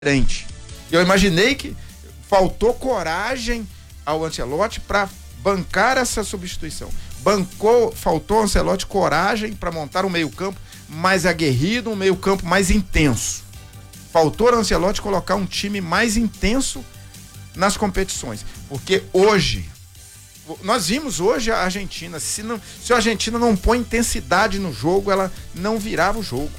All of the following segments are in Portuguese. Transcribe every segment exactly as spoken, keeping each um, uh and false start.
diferente. Eu imaginei que faltou coragem ao Ancelotti para bancar essa substituição. Bancou, faltou ao Ancelotti coragem para montar um meio-campo mais aguerrido, um meio-campo mais intenso. Faltou ao Ancelotti colocar um time mais intenso nas competições. Porque hoje, nós vimos hoje a Argentina, se, não, se a Argentina não põe intensidade no jogo, ela não virava o jogo.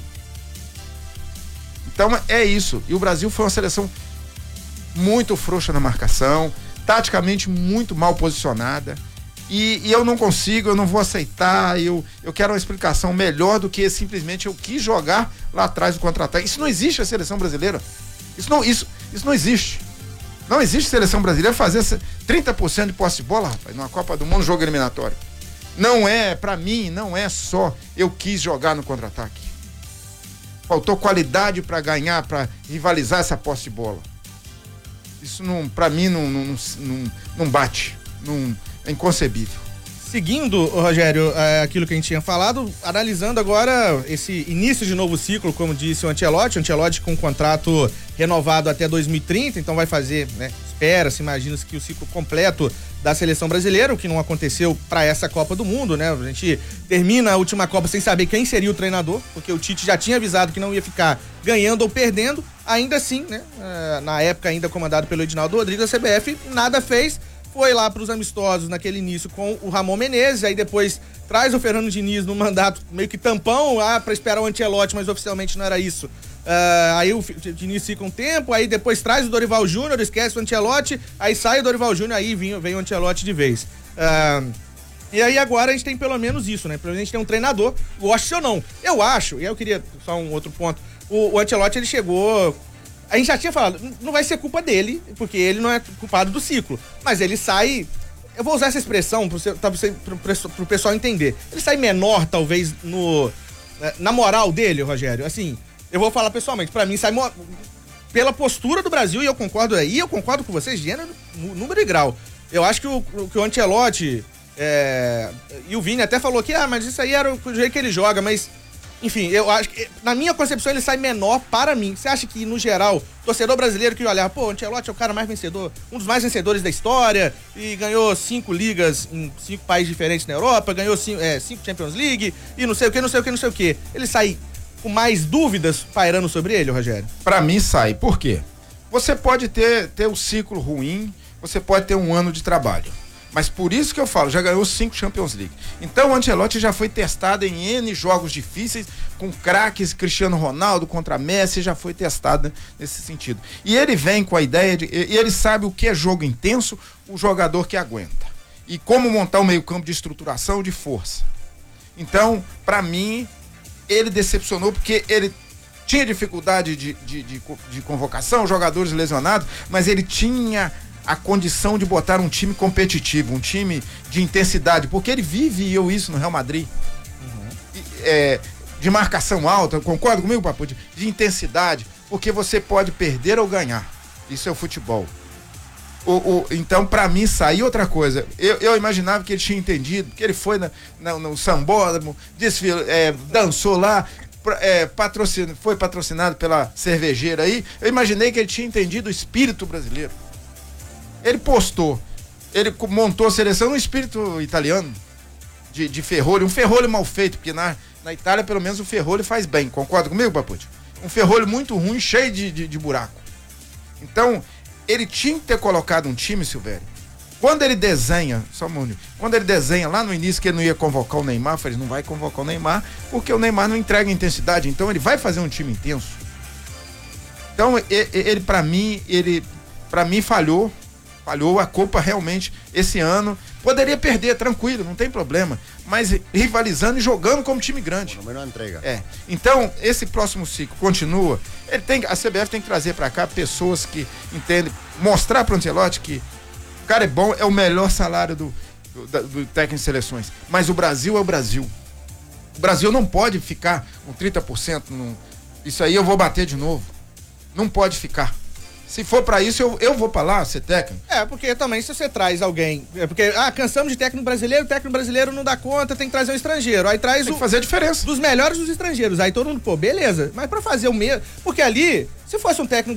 Então é isso. E o Brasil foi uma seleção muito frouxa na marcação, taticamente muito mal posicionada. E, e eu não consigo, eu não vou aceitar, eu, eu quero uma explicação melhor do que simplesmente eu quis jogar lá atrás do contra-ataque. Isso não existe a seleção brasileira. Isso não, isso, isso não existe. Não existe seleção brasileira fazer trinta por cento de posse de bola, rapaz, numa Copa do Mundo, jogo eliminatório. Não é, pra mim, não é só eu quis jogar no contra-ataque. Faltou qualidade para ganhar, para rivalizar essa posse de bola. Isso, não, pra mim, não, não, não, não bate. Não, é inconcebível. Seguindo, Rogério, é, aquilo que a gente tinha falado, analisando agora esse início de novo ciclo, como disse o Ancelotti, o Ancelotti com um contrato renovado até dois mil e trinta, então vai fazer, né, espera-se, imagina-se que o ciclo completo da seleção brasileira, o que não aconteceu para essa Copa do Mundo, né? A gente termina a última Copa sem saber quem seria o treinador, porque o Tite já tinha avisado que não ia ficar ganhando ou perdendo, ainda assim, né? Na época ainda comandado pelo Edinaldo Rodrigues, a C B F nada fez. Foi lá para os amistosos naquele início com o Ramon Menezes, aí depois traz o Fernando Diniz no mandato meio que tampão, ah, para esperar o Ancelotti, mas oficialmente não era isso. Uh, aí o Diniz fica um tempo, aí depois traz o Dorival Júnior, esquece o Ancelotti, aí sai o Dorival Júnior, aí vem, vem o Ancelotti de vez. Uh, e aí agora a gente tem pelo menos isso, né? Pelo menos a gente tem um treinador, goste ou não. Eu acho, e aí eu queria só um outro ponto, o, o Ancelotti ele chegou... A gente já tinha falado, não vai ser culpa dele, porque ele não é culpado do ciclo. Mas ele sai, eu vou usar essa expressão pro, pro, pro, pro pessoal entender. Ele sai menor, talvez, no, na moral dele, Rogério. Assim, eu vou falar pessoalmente, pra mim sai mo- pela postura do Brasil, e eu concordo aí, eu concordo com vocês, gênero, número e grau. Eu acho que o, que o Ancelotti, é, e o Vini até falou que, ah, mas isso aí era o jeito que ele joga, mas... Enfim, eu acho que, na minha concepção, ele sai menor para mim. Você acha que, no geral, torcedor brasileiro que olhar, pô, o Ancelotti é o cara mais vencedor, um dos mais vencedores da história, e ganhou cinco ligas em cinco países diferentes na Europa, ganhou cinco, é, cinco Champions League, e não sei o que, não sei o que, não sei o que. Ele sai com mais dúvidas pairando sobre ele, Rogério? Para mim, sai. Por quê? Você pode ter, ter um ciclo ruim, você pode ter um ano de trabalho. Mas por isso que eu falo, já ganhou cinco Champions League. Então o Ancelotti já foi testado em N jogos difíceis, com craques, Cristiano Ronaldo contra Messi, já foi testado nesse sentido. E ele vem com a ideia de... E ele sabe o que é jogo intenso, o jogador que aguenta. E como montar um meio-campo de estruturação, de força. Então, para mim, ele decepcionou porque ele tinha dificuldade de, de, de, de convocação, jogadores lesionados, mas ele tinha... a condição de botar um time competitivo, um time de intensidade, porque ele vive eu isso no Real Madrid. Uhum. E, é, de marcação alta, concorda comigo, Papo? De, de intensidade, porque você pode perder ou ganhar. Isso é o futebol. O, o, então, pra mim, saiu outra coisa. Eu, eu imaginava que ele tinha entendido, que ele foi na, na, no sambódromo, desfile, é, dançou lá, é, patrocin, foi patrocinado pela cervejeira aí. Eu imaginei que ele tinha entendido o espírito brasileiro. Ele postou, ele montou a seleção no espírito italiano, de, de ferrolho, um ferrolho mal feito, porque na, na Itália pelo menos o ferrolho faz bem, concorda comigo, Papucci? Um ferrolho muito ruim, cheio de, de, de buraco. Então, ele tinha que ter colocado um time, Silvério. Quando ele desenha, só um minuto, quando ele desenha lá no início que ele não ia convocar o Neymar, eu falei, não vai convocar o Neymar, porque o Neymar não entrega intensidade, então ele vai fazer um time intenso. Então, ele, ele pra mim, ele, pra mim falhou, falhou, a Copa realmente esse ano poderia perder, tranquilo, não tem problema, mas rivalizando e jogando como time grande. Pelo menos entrega. É. Então, esse próximo ciclo continua, ele tem, a C B F tem que trazer para cá pessoas que entendem, mostrar para o Ancelotti que o cara é bom, é o melhor salário do, do, do técnico de seleções, mas o Brasil é o Brasil. O Brasil não pode ficar com trinta por cento, no, isso aí eu vou bater de novo, não pode ficar. Se for pra isso, eu, eu vou pra lá ser técnico. É, porque também se você traz alguém, é porque, ah, cansamos de técnico brasileiro, o técnico brasileiro não dá conta, tem que trazer um estrangeiro. Aí traz Tem o... que fazer a diferença. Dos melhores dos estrangeiros. Aí todo mundo, pô, beleza. Mas pra fazer o mesmo... Porque ali, se fosse um técnico